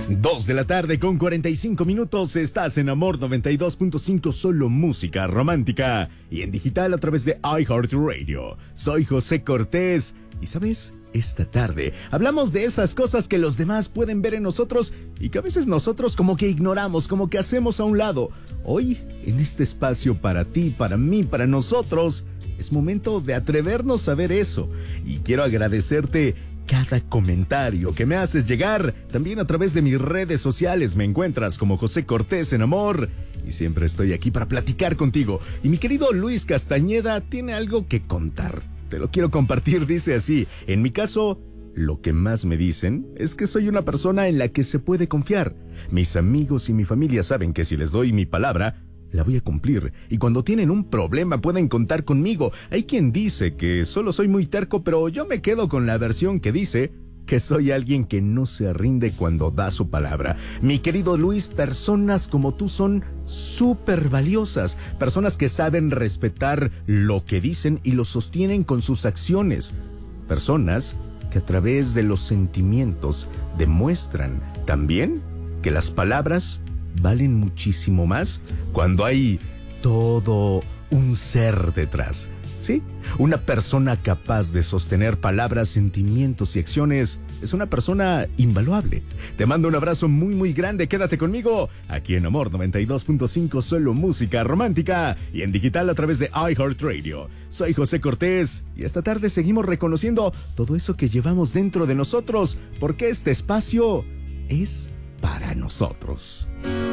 2 de la tarde con 45 minutos. Estás en Amor 92.5, solo música romántica. Y en digital a través de iHeartRadio. Soy José Cortés. Y sabes, esta tarde hablamos de esas cosas que los demás pueden ver en nosotros y que a veces nosotros como que ignoramos, como que hacemos a un lado. Hoy, en este espacio para ti, para mí, para nosotros, es momento de atrevernos a ver eso. Y quiero agradecerte cada comentario que me haces llegar. También a través de mis redes sociales me encuentras como José Cortés en Amor. Y siempre estoy aquí para platicar contigo. Y mi querido Luis Castañeda tiene algo que contar. Te lo quiero compartir, dice así. En mi caso, lo que más me dicen es que soy una persona en la que se puede confiar. Mis amigos y mi familia saben que si les doy mi palabra, la voy a cumplir, y cuando tienen un problema pueden contar conmigo. Hay quien dice que solo soy muy terco, pero yo me quedo con la versión que dice que soy alguien que no se rinde cuando da su palabra. Mi querido Luis, personas como tú son súper valiosas, personas que saben respetar lo que dicen y lo sostienen con sus acciones, personas que a través de los sentimientos demuestran también que las palabras valen muchísimo más cuando hay todo un ser detrás. ¿Sí? Una persona capaz de sostener palabras, sentimientos y acciones es una persona invaluable. Te mando un abrazo muy muy grande. Quédate conmigo aquí en Amor 92.5, solo música romántica, y en digital a través de iHeartRadio. Soy José Cortés y esta tarde seguimos reconociendo todo eso que llevamos dentro de nosotros, porque este espacio es para nosotros.